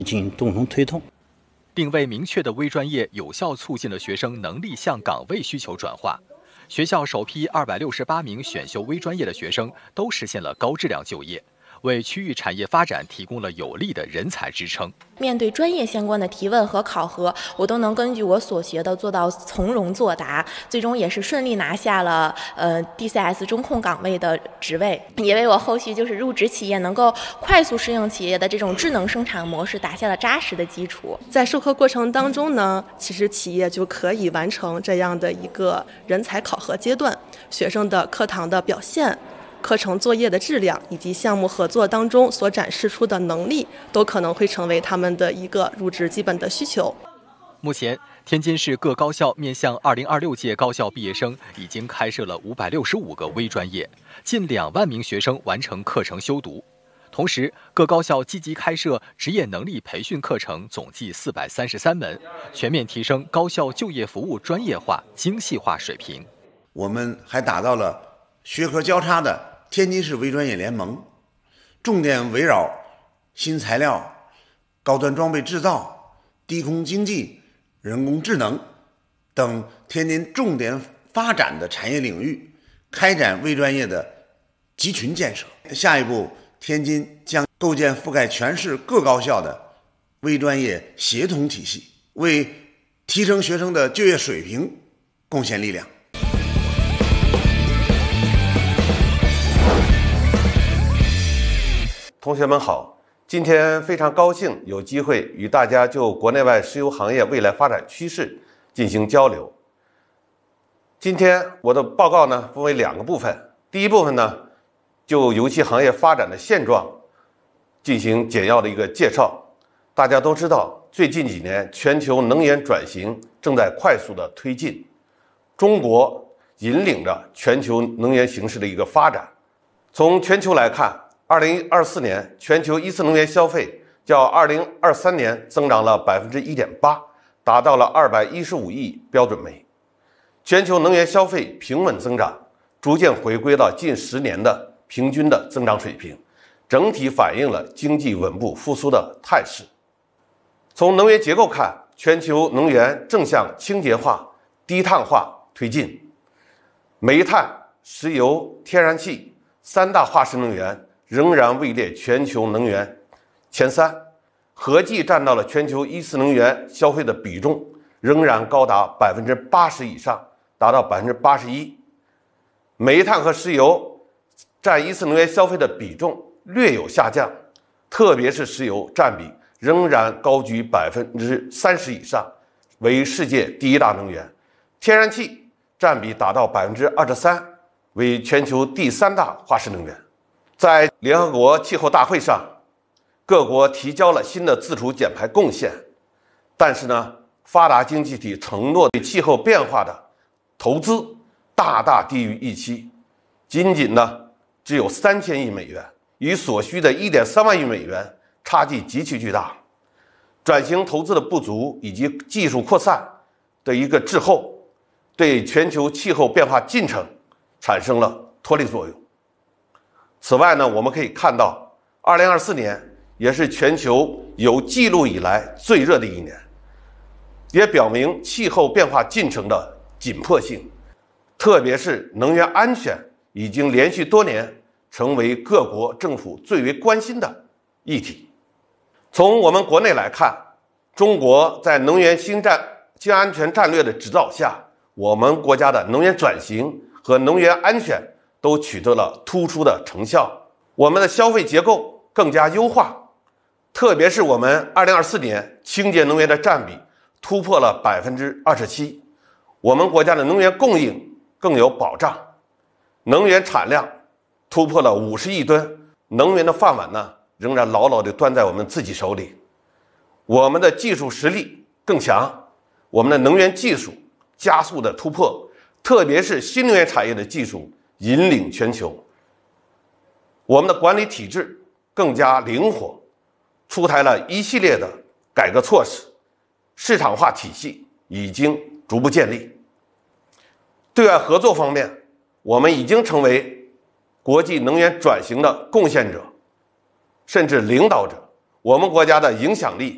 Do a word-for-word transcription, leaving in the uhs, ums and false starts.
进行共同推动。 定位明确的微专业有效促进了学生能力向岗位需求转化。学校首批二百六十八名选修微专业的学生都实现了高质量就业，为区域产业发展提供了有力的人才支撑。 面对专业相关的提问和考核，我都能根据我所学的做到从容作答，最终也是顺利拿下了呃 D C S 中控岗位的职位，也为我后续就是入职企业能够快速适应企业的这种智能生产模式打下了扎实的基础。 在授课过程当中呢，其实企业就可以完成这样的一个人才考核阶段，学生的课堂的表现、课程作业的质量以及项目合作当中所展示出的能力，都可能会成为他们的一个入职基本的需求。 目前，天津市各高校面向二零二六届高校毕业生已经开设了五百六十五个微专业，近两万名学生完成课程修读。同时，各高校积极开设职业能力培训课程，总计四百三十三门，全面提升高校就业服务专业化、精细化水平。 我们还打造了学科交叉的天津市微专业联盟，重点围绕新材料、高端装备制造、低空经济、人工智能等天津重点发展的产业领域，开展微专业的集群建设。下一步，天津将构建覆盖全市各高校的微专业协同体系，为提升学生的就业水平贡献力量。 同学们好，今天非常高兴有机会与大家就国内外石油行业未来发展趋势进行交流。今天我的报告呢分为两个部分，第一部分呢就油气行业发展的现状进行简要的一个介绍。大家都知道，最近几年全球能源转型正在快速的推进，中国引领着全球能源形势的一个发展。从全球来看，二零二四年全球一次能源消费较二零二三年增长了 百分之一点八， 达到了二百一十五亿标准煤。全球能源消费平稳增长，逐渐回归到近十年的平均的增长水平，整体反映了经济稳步复苏的态势。从能源结构看，全球能源正向清洁化、低碳化推进，煤炭、石油、天然气三大化石能源仍然位列全球能源前三，合计占到了全球一次能源消费的比重仍然高达 百分之八十 以上，达到 百分之八十一。 煤炭和石油占一次能源消费的比重略有下降，特别是石油占比仍然高居 百分之三十 以上，为世界第一大能源。天然气占比达到 百分之二十三， 为全球第三大化石能源。在联合国气候大会上，各国提交了新的自主减排贡献，但是呢，发达经济体承诺对气候变化的投资大大低于预期，仅仅呢只有三千亿美元，与所需的 一点三万亿美元差距极其巨大。转型投资的不足以及技术扩散的一个滞后，对全球气候变化进程产生了拖累作用。此外呢，我们可以看到二零二四年也是全球有记录以来最热的一年，也表明气候变化进程的紧迫性，特别是能源安全已经连续多年成为各国政府最为关心的议题。从我们国内来看，中国在能源新战新安全战略的指导下，我们国家的能源转型和能源安全都取得了突出的成效，我们的消费结构更加优化，特别是我们二零二四年清洁能源的占比突破了 百分之二十七， 我们国家的能源供应更有保障，能源产量突破了五十亿吨，能源的饭碗呢仍然牢牢地端在我们自己手里。我们的技术实力更强，我们的能源技术加速的突破，特别是新能源产业的技术引领全球。我们的管理体制更加灵活，出台了一系列的改革措施，市场化体系已经逐步建立。对外合作方面，我们已经成为国际能源转型的贡献者，甚至领导者，我们国家的影响力